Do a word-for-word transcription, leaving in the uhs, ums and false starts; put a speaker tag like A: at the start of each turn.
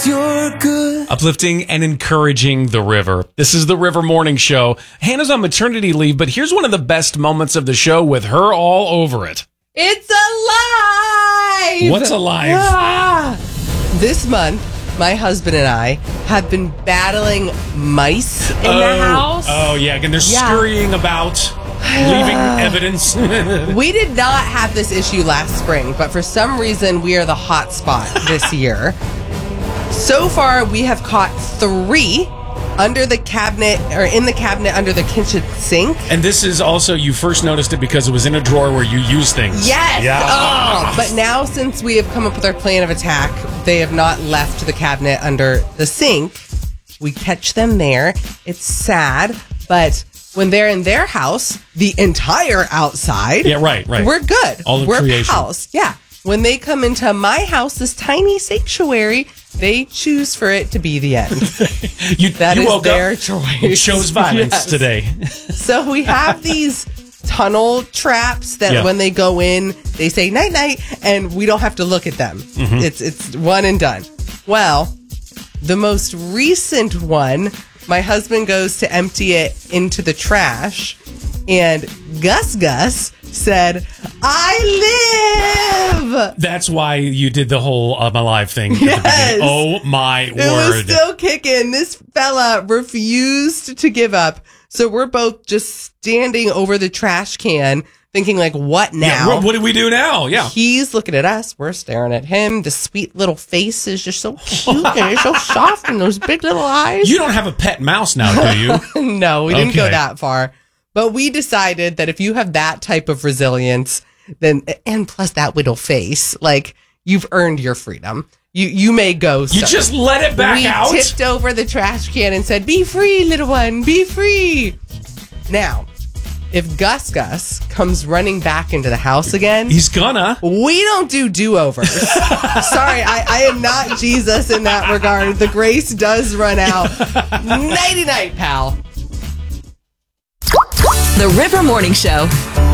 A: You're good.
B: Uplifting and encouraging the river. This is the River Morning Show. Hannah's on maternity leave, but here's one of the best moments of the show with her all over it.
C: It's alive!
B: What's alive?
C: Ah! This month, my husband and I have been battling mice in
B: oh,
C: the house.
B: Oh, yeah. And they're
C: Yeah.
B: scurrying about, leaving evidence.
C: We did not have this issue last spring, but for some reason, we are the hot spot this year. So far, we have caught three under the cabinet or in the cabinet under the kitchen sink.
B: And this is also, you first noticed it because it was in a drawer where you use things.
C: Yes.
B: Yeah.
C: Oh, but now, since we have come up with our plan of attack, they have not left the cabinet under the sink. We catch them there. It's sad, but when they're in their house, the entire outside.
B: Yeah, right, right.
C: We're good.
B: All the
C: we're
B: creation.
C: house. Yeah. When they come into my house, this tiny sanctuary, they choose for it to be the end.
B: you,
C: That
B: you
C: is
B: woke
C: their
B: up
C: choice.
B: and chose violence
C: Yes.
B: today.
C: So we have these tunnel traps that
B: Yeah.
C: when they go in, they say night night, and we don't have to look at them.
B: Mm-hmm.
C: It's it's one and done. Well, the most recent one, my husband goes to empty it into the trash, and Gus Gus said, "I live."
B: That's why you did the whole I'm alive thing. At
C: Yes.
B: the beginning. Oh my
C: It was
B: word.
C: still kicking. This fella refused to give up. So we're both just standing over the trash can thinking like, what now?
B: Yeah, what, what do we do now? Yeah.
C: He's looking at us. We're staring at him. The sweet little face is just so cute and it's so soft and those big little eyes.
B: You don't have a pet mouse now, do you?
C: No, we didn't go
B: Okay.
C: that far. But we decided that if you have that type of resilience, then, and plus that little face, like you've earned your freedom. You you may go.
B: You
C: sir.
B: just let it back
C: we
B: out?
C: tipped over the trash can and said, "Be free, little one, be free." Now, if Gus Gus comes running back into the house again,
B: He's gonna.
C: we don't do do-overs. Sorry, I, I am not Jesus in that regard. The grace does run out. Nighty-night, pal.
D: The River Morning Show.